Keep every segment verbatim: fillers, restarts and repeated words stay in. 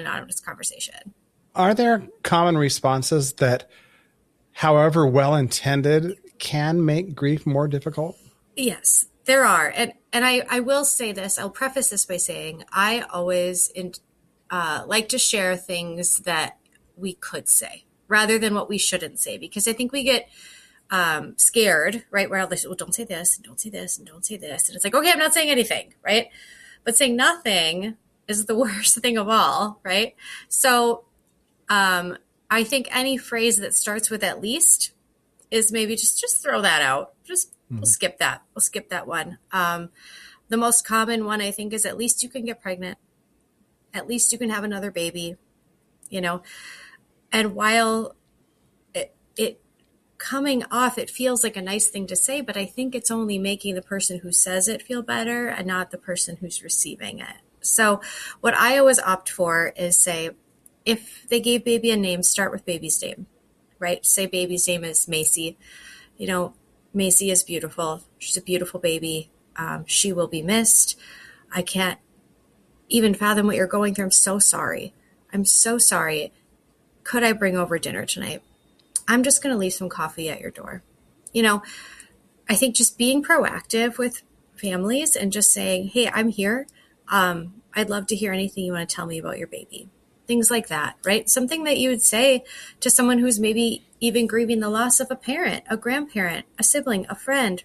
honest conversation. Are there common responses that, however well-intended, can make grief more difficult? Yes, there are. And and I, I will say this, I'll preface this by saying I always in, uh, like to share things that we could say rather than what we shouldn't say, because I think we get um, scared, right? Where I'll say, well, don't say this, and don't say this, and don't say this. And it's like, okay, I'm not saying anything, right? But saying nothing is the worst thing of all, right? So um, I think any phrase that starts with at least is maybe just, just throw that out. Just We'll skip that. We'll skip that one. Um, the most common one, I think, is at least you can get pregnant. At least you can have another baby, you know. And while it, it coming off, it feels like a nice thing to say, but I think it's only making the person who says it feel better and not the person who's receiving it. So what I always opt for is say, if they gave baby a name, start with baby's name, right? Say baby's name is Macy. You know, Macy is beautiful. She's a beautiful baby. Um, she will be missed. I can't even fathom what you're going through. I'm so sorry. I'm so sorry. Could I bring over dinner tonight? I'm just going to leave some coffee at your door. You know, I think just being proactive with families and just saying, hey, I'm here. Um, I'd love to hear anything you want to tell me about your baby. Things like that, right? Something that you would say to someone who's maybe even grieving the loss of a parent, a grandparent, a sibling, a friend.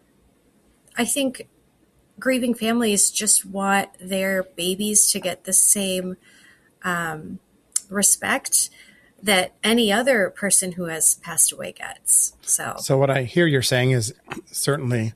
I think grieving families just want their babies to get the same um, respect that any other person who has passed away gets. So, so what I hear you're saying is certainly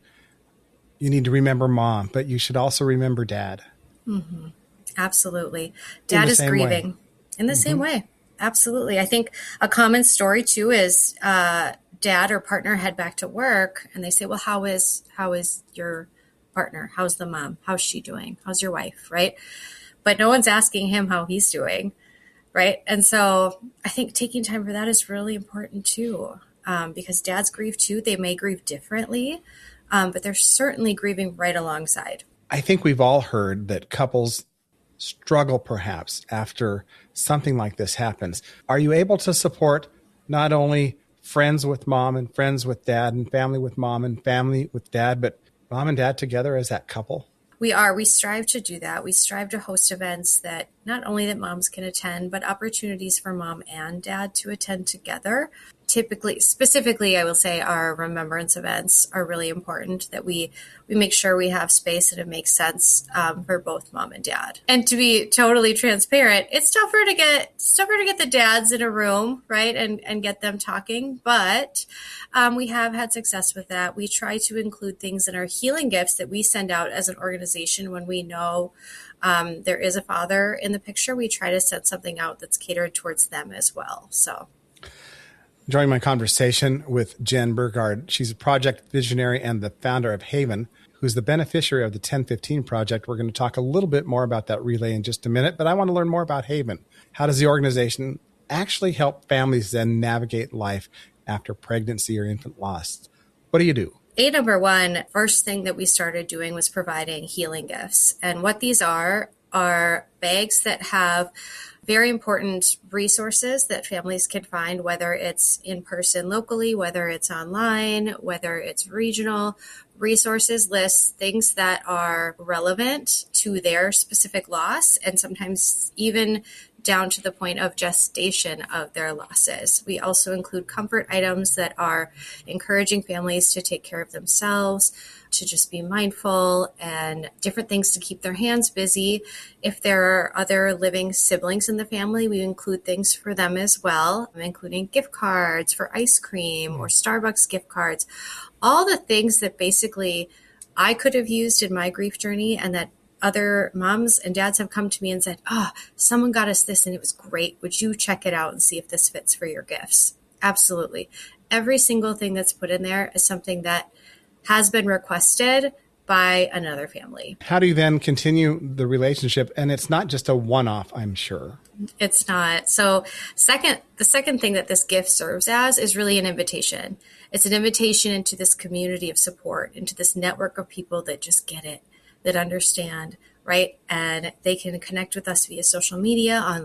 you need to remember mom, but you should also remember dad. Mm-hmm. Absolutely. Dad is grieving way. in the mm-hmm. same way. Absolutely. I think a common story too is uh, dad or partner head back to work and they say, well, how is, how is your partner? How's the mom? How's she doing? How's your wife? Right. But no one's asking him how he's doing. Right. And so I think taking time for that is really important too, um, because dads grieve too. They may grieve differently, um, but they're certainly grieving right alongside. I think we've all heard that couples struggle perhaps after something like this happens. Are you able to support not only friends with mom and friends with dad and family with mom and family with dad, but mom and dad together as that couple? We are. We strive to do that. We strive to host events that not only that moms can attend, but opportunities for mom and dad to attend together. Typically, specifically, I will say our remembrance events are really important, that we, we make sure we have space and it makes sense um, for both mom and dad. And to be totally transparent, it's tougher to get it's tougher to get the dads in a room, right, and, and get them talking. But um, we have had success with that. We try to include things in our healing gifts that we send out as an organization when we know um, there is a father in the picture. We try to send something out that's catered towards them as well. So. Enjoying my conversation with Jen Burgard. She's a project visionary and the founder of Haven, who's the beneficiary of the ten fifteen project. We're going to talk a little bit more about that relay in just a minute, but I want to learn more about Haven. How does the organization actually help families then navigate life after pregnancy or infant loss? What do you do? A number one, first thing that we started doing was providing healing gifts. And what these are, are bags that have very important resources that families can find, whether it's in person locally, whether it's online, whether it's regional resources, lists, things that are relevant to their specific loss, and sometimes even down to the point of gestation of their losses. We also include comfort items that are encouraging families to take care of themselves, to just be mindful, and different things to keep their hands busy. If there are other living siblings in the family, we include things for them as well, including gift cards for ice cream or Starbucks gift cards, all the things that basically I could have used in my grief journey and that other moms and dads have come to me and said, oh, someone got us this and it was great. Would you check it out and see if this fits for your gifts? Absolutely. Every single thing that's put in there is something that has been requested by another family. How do you then continue the relationship? And it's not just a one-off, I'm sure. It's not. So second, the second thing that this gift serves as is really an invitation. It's an invitation into this community of support, into this network of people that just get it, that understand, right? And they can connect with us via social media, on